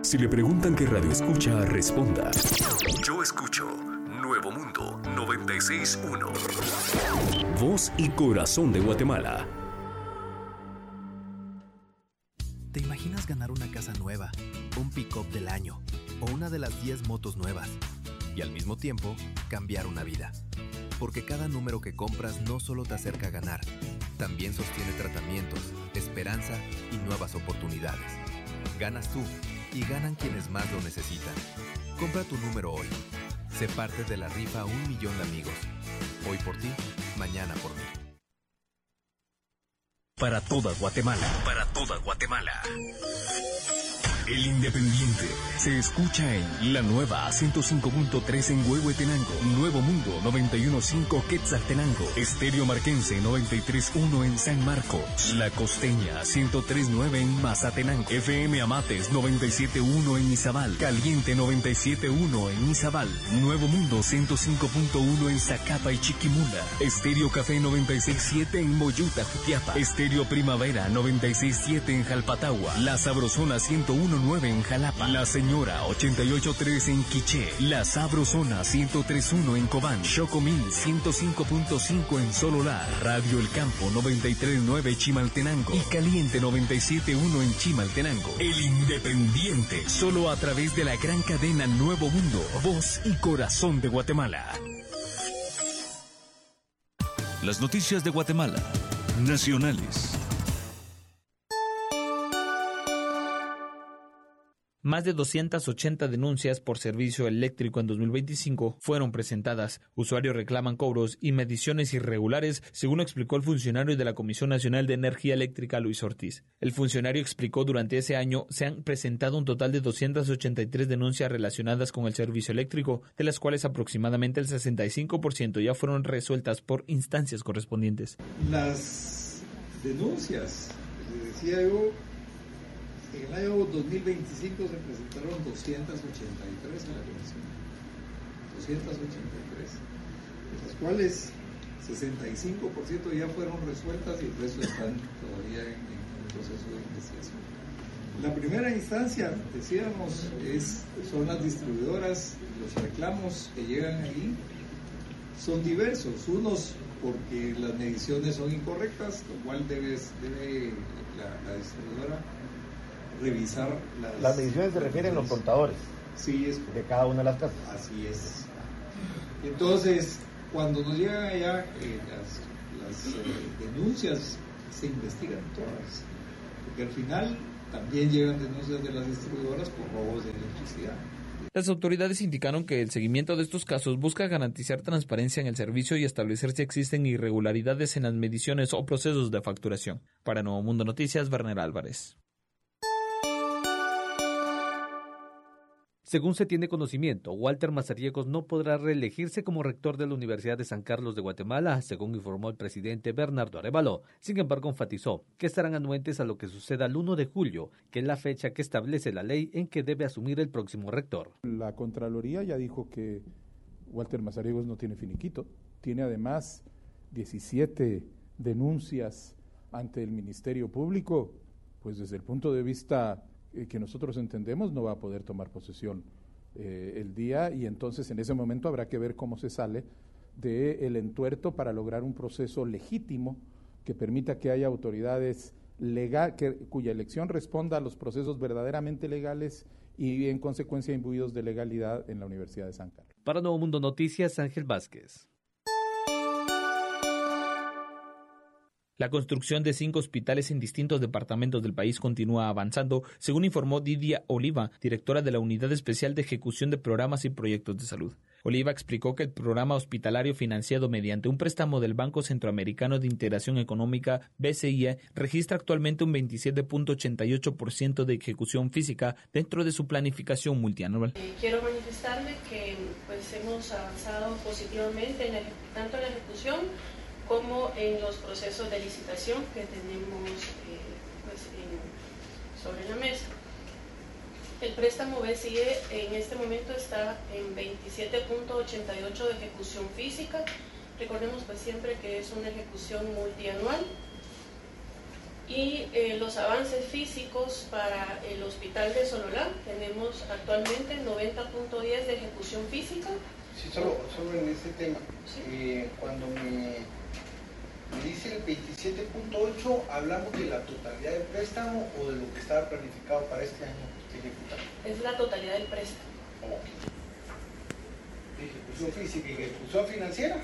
Si le preguntan qué radio escucha, responda: yo escucho Nuevo Mundo 96.1. Voz y corazón de Guatemala. ¿Te imaginas ganar una casa nueva, un pick-up del año o una de las 10 motos nuevas? Y al mismo tiempo, cambiar una vida. Porque cada número que compras no solo te acerca a ganar, también sostiene tratamientos, esperanza y nuevas oportunidades. Ganas tú y ganan quienes más lo necesitan. Compra tu número hoy. Sé parte de la rifa 1 millón de amigos. Hoy por ti, mañana por mí. Para toda Guatemala. Para toda Guatemala. El Independiente se escucha en la nueva 105.3 en Huehuetenango, Nuevo Mundo 91.5 Quetzaltenango, Estéreo Marquense 93.1 en San Marcos, La Costeña 103.9 en Mazatenango, FM Amates 97.1 en Izabal, Caliente 97.1 en Izabal, Nuevo Mundo 105.1 en Zacapa y Chiquimula, Estéreo Café 96.7 en Moyuta, Jutiapa, Estéreo Primavera 96.7 en Jalpatagua, La Sabrosona 101.9 en Jalapa, La Señora 88.3 en Quiché, La Sabrosona 103.1 en Cobán, Chocomil 105.5 en Sololá, Radio El Campo 93.9 Chimaltenango y Caliente 97.1 en Chimaltenango. El Independiente, solo a través de la gran cadena Nuevo Mundo, voz y corazón de Guatemala. Las noticias de Guatemala, nacionales. Más de 280 denuncias por servicio eléctrico en 2025 fueron presentadas. Usuarios reclaman cobros y mediciones irregulares, según explicó el funcionario de la Comisión Nacional de Energía Eléctrica, Luis Ortiz. El funcionario explicó durante ese año se han presentado un total de 283 denuncias relacionadas con el servicio eléctrico, de las cuales aproximadamente el 65% ya fueron resueltas por instancias correspondientes. Las denuncias, les decía yo, en el año 2025 se presentaron 283 a la Comisión, 283, de las cuales 65% ya fueron resueltas y el resto están todavía en proceso de investigación. La primera instancia, decíamos, son las distribuidoras. Los reclamos que llegan ahí son diversos, unos porque las mediciones son incorrectas, lo cual debe la distribuidora revisar las mediciones. Se refieren a los contadores, sí, es de cada una de las casas. Así es. Entonces, cuando nos llegan allá las denuncias, se investigan todas, porque al final también llegan denuncias de las distribuidoras por robos de electricidad. Las autoridades indicaron que el seguimiento de estos casos busca garantizar transparencia en el servicio y establecer si existen irregularidades en las mediciones o procesos de facturación. Para Nuevo Mundo Noticias, Werner Álvarez. Según se tiene conocimiento, Walter Mazariegos no podrá reelegirse como rector de la Universidad de San Carlos de Guatemala, según informó el presidente Bernardo Arévalo. Sin embargo, enfatizó que estarán anuentes a lo que suceda el 1 de julio, que es la fecha que establece la ley en que debe asumir el próximo rector. La Contraloría ya dijo que Walter Mazariegos no tiene finiquito, tiene además 17 denuncias ante el Ministerio Público, pues desde el punto de vista que nosotros entendemos, no va a poder tomar posesión el día, y entonces en ese momento habrá que ver cómo se sale del entuerto para lograr un proceso legítimo que permita que haya autoridades cuya elección responda a los procesos verdaderamente legales y en consecuencia imbuidos de legalidad en la Universidad de San Carlos. Para Nuevo Mundo Noticias, Ángel Vázquez. La construcción de 5 hospitales en distintos departamentos del país continúa avanzando, según informó Didia Oliva, directora de la Unidad Especial de Ejecución de Programas y Proyectos de Salud. Oliva explicó que el programa hospitalario financiado mediante un préstamo del Banco Centroamericano de Integración Económica, BCIE, registra actualmente un 27.88% de ejecución física dentro de su planificación multianual. Quiero manifestarle que hemos avanzado positivamente tanto en la ejecución como en los procesos de licitación que tenemos sobre la mesa. El préstamo BCIE en este momento está en 27.88 de ejecución física. Recordemos siempre que es una ejecución multianual. Y los avances físicos para el hospital de Sololá, tenemos actualmente 90.10 de ejecución física. Sí, solo en ese tema. ¿Sí? Cuando me dice el 27.8, ¿hablamos de la totalidad del préstamo o de lo que estaba planificado para este año que ejecutar? Es la totalidad del préstamo. Okay. ¿Ejecución física y ejecución financiera?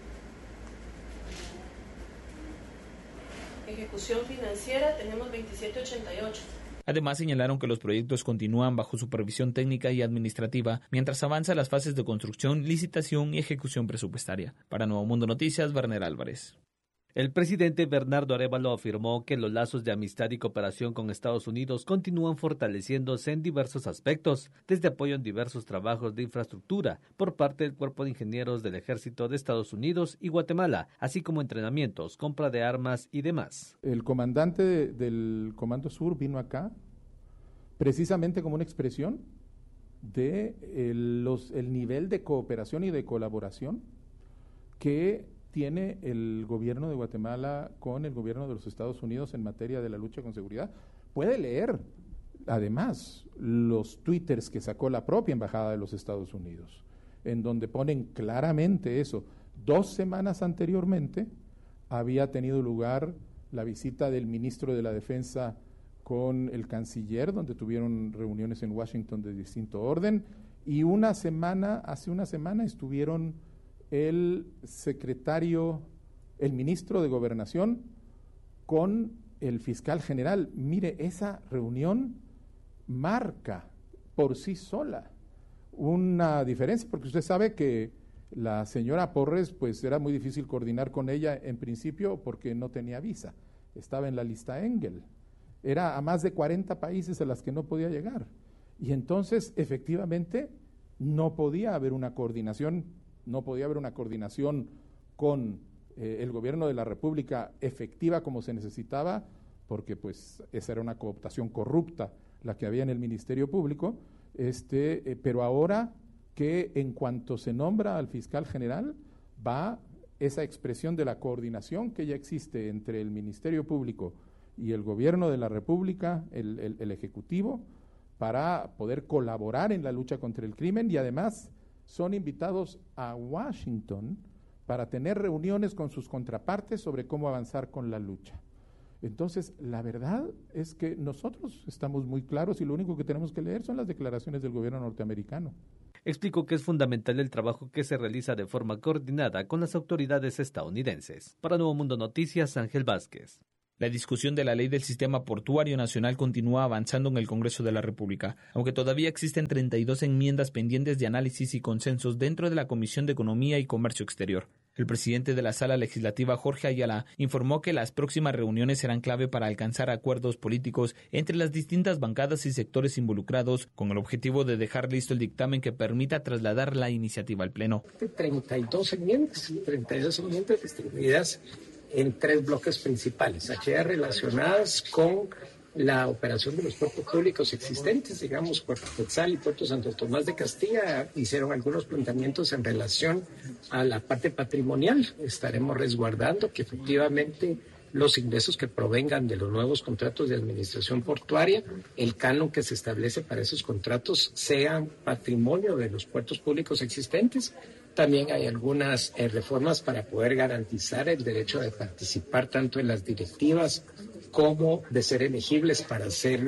Ejecución financiera tenemos 2788. Además, señalaron que los proyectos continúan bajo supervisión técnica y administrativa mientras avanzan las fases de construcción, licitación y ejecución presupuestaria. Para Nuevo Mundo Noticias, Werner Álvarez. El presidente Bernardo Arévalo afirmó que los lazos de amistad y cooperación con Estados Unidos continúan fortaleciéndose en diversos aspectos, desde apoyo en diversos trabajos de infraestructura por parte del Cuerpo de Ingenieros del Ejército de Estados Unidos y Guatemala, así como entrenamientos, compra de armas y demás. El comandante del Comando Sur vino acá precisamente como una expresión de el nivel de cooperación y de colaboración que tiene el gobierno de Guatemala con el gobierno de los Estados Unidos en materia de la lucha con seguridad. Puede leer, además, los twitters que sacó la propia Embajada de los Estados Unidos, en donde ponen claramente eso. 2 semanas anteriormente había tenido lugar la visita del ministro de la Defensa con el canciller, donde tuvieron reuniones en Washington de distinto orden, y hace una semana estuvieron el ministro de Gobernación con el fiscal general. Mire, esa reunión marca por sí sola una diferencia, porque usted sabe que la señora Porres, pues era muy difícil coordinar con ella en principio porque no tenía visa, estaba en la lista Engel, era a más de 40 países a las que no podía llegar, y entonces efectivamente no podía haber una coordinación con el gobierno de la República efectiva como se necesitaba, porque pues esa era una cooptación corrupta la que había en el Ministerio Público, pero ahora que en cuanto se nombra al fiscal general, va esa expresión de la coordinación que ya existe entre el Ministerio Público y el gobierno de la República, el Ejecutivo, para poder colaborar en la lucha contra el crimen, y además son invitados a Washington para tener reuniones con sus contrapartes sobre cómo avanzar con la lucha. Entonces, la verdad es que nosotros estamos muy claros y lo único que tenemos que leer son las declaraciones del gobierno norteamericano. Explicó que es fundamental el trabajo que se realiza de forma coordinada con las autoridades estadounidenses. Para Nuevo Mundo Noticias, Ángel Vázquez. La discusión de la ley del Sistema Portuario Nacional continúa avanzando en el Congreso de la República, aunque todavía existen 32 enmiendas pendientes de análisis y consensos dentro de la Comisión de Economía y Comercio Exterior. El presidente de la Sala Legislativa, Jorge Ayala, informó que las próximas reuniones serán clave para alcanzar acuerdos políticos entre las distintas bancadas y sectores involucrados, con el objetivo de dejar listo el dictamen que permita trasladar la iniciativa al Pleno. 32 enmiendas distribuidas en 3 bloques principales, aquellas relacionadas con la operación de los puertos públicos existentes, digamos, Puerto Quetzal y Puerto Santo Tomás de Castilla, hicieron algunos planteamientos en relación a la parte patrimonial. Estaremos resguardando que efectivamente los ingresos que provengan de los nuevos contratos de administración portuaria, el canon que se establece para esos contratos, sean patrimonio de los puertos públicos existentes. También hay algunas reformas para poder garantizar el derecho de participar tanto en las directivas como de ser elegibles para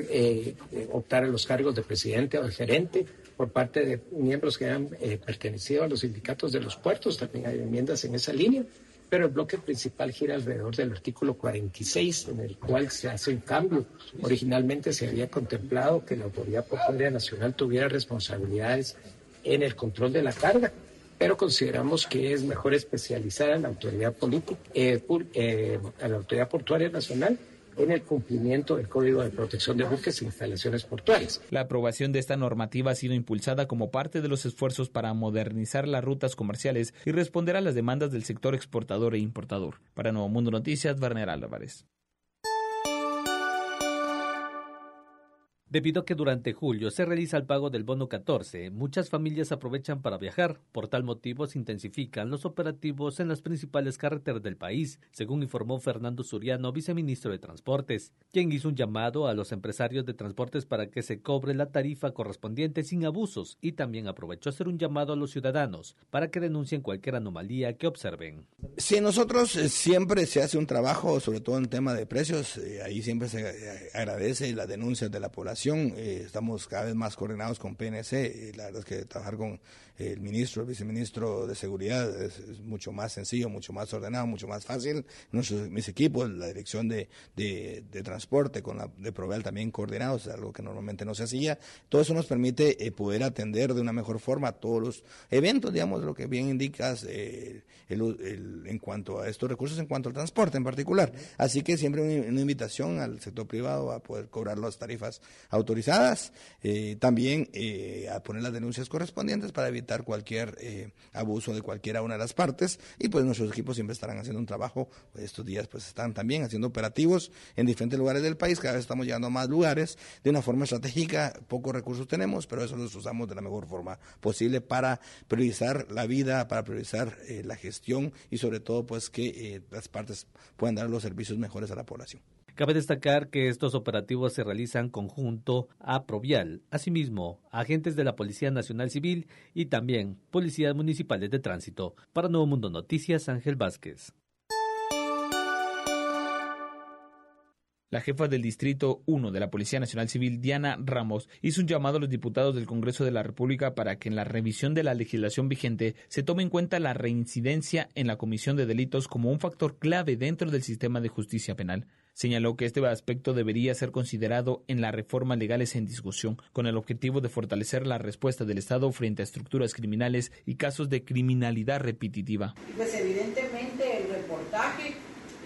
optar a los cargos de presidente o de gerente por parte de miembros que han pertenecido a los sindicatos de los puertos. También hay enmiendas en esa línea, pero el bloque principal gira alrededor del artículo 46, en el cual se hace un cambio. Originalmente se había contemplado que la Autoridad Portuaria Nacional tuviera responsabilidades en el control de la carga, pero consideramos que es mejor especializar a la Autoridad Portuaria Nacional en el cumplimiento del Código de Protección de Buques e Instalaciones Portuarias. La aprobación de esta normativa ha sido impulsada como parte de los esfuerzos para modernizar las rutas comerciales y responder a las demandas del sector exportador e importador. Para Nuevo Mundo Noticias, Werner Álvarez. Debido a que durante julio se realiza el pago del bono 14, muchas familias aprovechan para viajar. Por tal motivo se intensifican los operativos en las principales carreteras del país, según informó Fernando Suriano, viceministro de Transportes, quien hizo un llamado a los empresarios de transportes para que se cobre la tarifa correspondiente sin abusos, y también aprovechó a hacer un llamado a los ciudadanos para que denuncien cualquier anomalía que observen. Sí, nosotros siempre se hace un trabajo, sobre todo en tema de precios, ahí siempre se agradece las denuncias de la población. Estamos cada vez más coordinados con PNC, la verdad es que trabajar con el ministro, el viceministro de Seguridad es mucho más sencillo, mucho más ordenado, mucho más fácil. Mis equipos, la dirección de transporte con la de Proveal también coordinados, algo que normalmente no se hacía. Todo eso nos permite poder atender de una mejor forma todos los eventos, digamos, lo que bien indicas en cuanto a estos recursos, en cuanto al transporte en particular. Así que siempre una invitación al sector privado a poder cobrar las tarifas autorizadas, también a poner las denuncias correspondientes para evitar cualquier abuso de cualquiera una de las partes, y pues nuestros equipos siempre estarán haciendo un trabajo. Estos días pues están también haciendo operativos en diferentes lugares del país, cada vez estamos llegando a más lugares de una forma estratégica. Pocos recursos tenemos, pero eso los usamos de la mejor forma posible para priorizar la vida, para priorizar la gestión y sobre todo pues que las partes puedan dar los servicios mejores a la población. Cabe destacar que estos operativos se realizan conjunto a Provial, asimismo agentes de la Policía Nacional Civil y también policías municipales de tránsito. Para Nuevo Mundo Noticias, Ángel Vázquez. La jefa del Distrito 1 de la Policía Nacional Civil, Diana Ramos, hizo un llamado a los diputados del Congreso de la República para que en la revisión de la legislación vigente se tome en cuenta la reincidencia en la comisión de delitos como un factor clave dentro del sistema de justicia penal. Señaló que este aspecto debería ser considerado en las reformas legales en discusión, con el objetivo de fortalecer la respuesta del Estado frente a estructuras criminales y casos de criminalidad repetitiva. Pues evidentemente el reportaje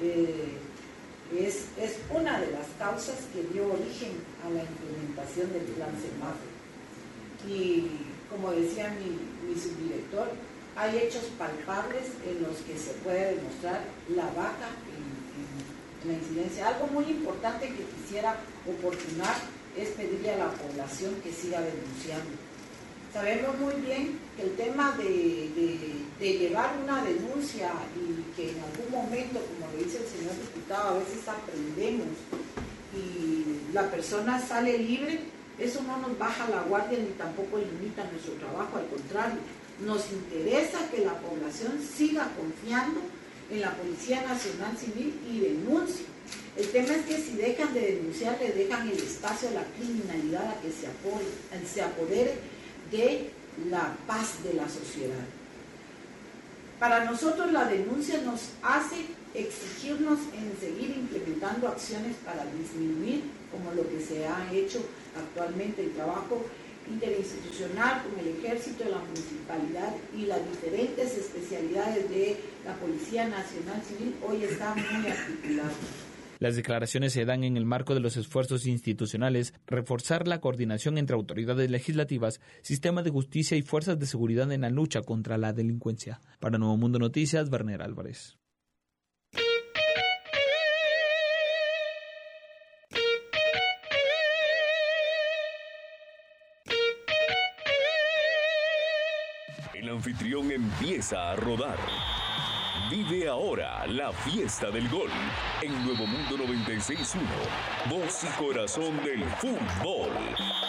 es una de las causas que dio origen a la implementación del plan Semáforo. Y como decía mi subdirector, hay hechos palpables en los que se puede demostrar la baja en la incidencia. Algo muy importante que quisiera oportunar es pedirle a la población que siga denunciando. Sabemos muy bien que el tema de llevar una denuncia y que en algún momento, como lo dice el señor diputado, a veces aprendemos y la persona sale libre, eso no nos baja la guardia ni tampoco limita nuestro trabajo, al contrario, nos interesa que la población siga confiando en la Policía Nacional Civil y denuncie. El tema es que si dejan de denunciar, le dejan el espacio a la criminalidad a que se apodere de la paz de la sociedad. Para nosotros la denuncia nos hace exigirnos en seguir implementando acciones para disminuir, como lo que se ha hecho actualmente, el trabajo interinstitucional con el Ejército, la Municipalidad y las diferentes especialidades de la Policía Nacional Civil hoy están muy articuladas. Las declaraciones se dan en el marco de los esfuerzos institucionales, reforzar la coordinación entre autoridades legislativas, sistema de justicia y fuerzas de seguridad en la lucha contra la delincuencia. Para Nuevo Mundo Noticias, Werner Álvarez. El anfitrión empieza a rodar. Vive ahora la fiesta del gol en Nuevo Mundo 96.1, voz y corazón del fútbol.